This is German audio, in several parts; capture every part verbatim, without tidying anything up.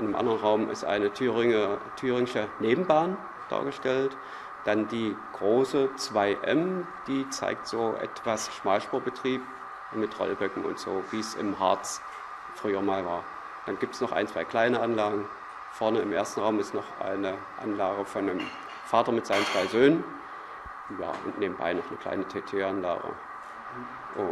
In einem anderen Raum ist eine Thüringer, thüringische Nebenbahn dargestellt. Dann die große zwei M, die zeigt so etwas Schmalspurbetrieb mit Rollböcken und so, wie es im Harz früher mal war. Dann gibt es noch ein, zwei kleine Anlagen. Vorne im ersten Raum ist noch eine Anlage von einem Vater mit seinen zwei Söhnen. Ja, und nebenbei noch eine kleine T T-Anlage. Und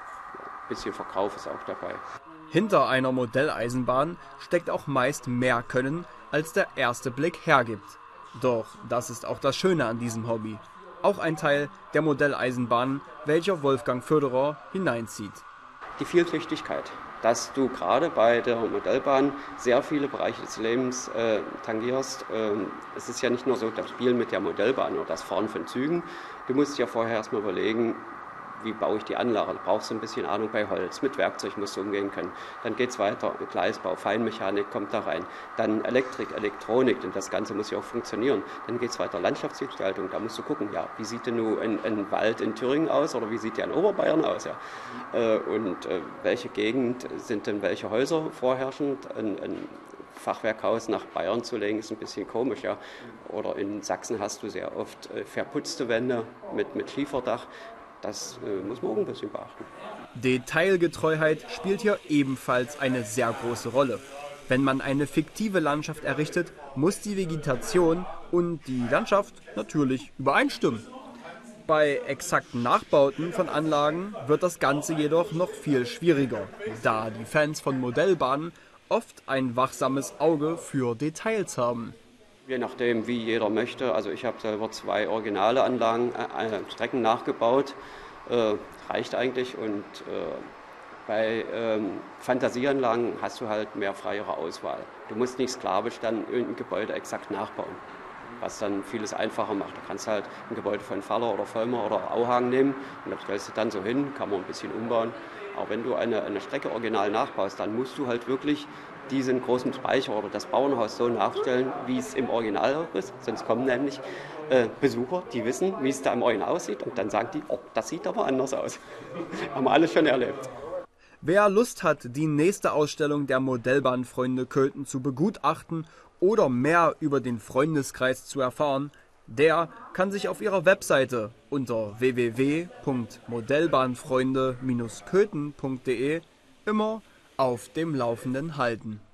ein bisschen Verkauf ist auch dabei. Hinter einer Modelleisenbahn steckt auch meist mehr Können, als der erste Blick hergibt. Doch das ist auch das Schöne an diesem Hobby. Auch ein Teil der Modelleisenbahn, welcher Wolfgang Föderer hineinzieht. Die Vielschichtigkeit, dass du gerade bei der Modellbahn sehr viele Bereiche des Lebens äh, tangierst. Ähm, es ist ja nicht nur so das Spiel mit der Modellbahn oder das Fahren von Zügen. Du musst ja vorher erstmal überlegen, wie baue ich die Anlage? Da brauchst du ein bisschen Ahnung bei Holz. Mit Werkzeug musst du umgehen können. Dann geht es weiter. Gleisbau, Feinmechanik kommt da rein. Dann Elektrik, Elektronik, denn das Ganze muss ja auch funktionieren. Dann geht es weiter. Landschaftsgestaltung, da musst du gucken, ja, wie sieht denn nun ein, ein Wald in Thüringen aus oder wie sieht der in Oberbayern aus? Ja? Äh, und äh, welche Gegend sind denn welche Häuser vorherrschend? Ein, ein Fachwerkhaus nach Bayern zu legen, ist ein bisschen komisch. Ja? Oder in Sachsen hast du sehr oft äh, verputzte Wände mit, mit Schieferdach. Das äh, muss man auch ein bisschen beachten. Detailgetreuheit spielt hier ebenfalls eine sehr große Rolle. Wenn man eine fiktive Landschaft errichtet, muss die Vegetation und die Landschaft natürlich übereinstimmen. Bei exakten Nachbauten von Anlagen wird das Ganze jedoch noch viel schwieriger, da die Fans von Modellbahnen oft ein wachsames Auge für Details haben. Je nachdem, wie jeder möchte. Also ich habe selber zwei originale Anlagen, äh, Strecken nachgebaut. Äh, reicht eigentlich. Und äh, bei ähm, Fantasieanlagen hast du halt mehr freiere Auswahl. Du musst nicht sklavisch dann irgendein Gebäude exakt nachbauen, was dann vieles einfacher macht. Du kannst halt ein Gebäude von Faller oder Vollmer oder Auhang nehmen und das stellst du dann so hin, kann man ein bisschen umbauen. Aber wenn du eine, eine Strecke original nachbaust, dann musst du halt wirklich diesen großen Speicher oder das Bauernhaus so nachstellen, wie es im Original ist. Sonst kommen nämlich äh, Besucher, die wissen, wie es da im Original aussieht und dann sagen die, oh, das sieht aber anders aus. Haben wir alles schon erlebt. Wer Lust hat, die nächste Ausstellung der Modellbahnfreunde Köthen zu begutachten oder mehr über den Freundeskreis zu erfahren, der kann sich auf ihrer Webseite unter w w w punkt modellbahnfreunde Bindestrich köthen punkt de immer auf dem Laufenden halten.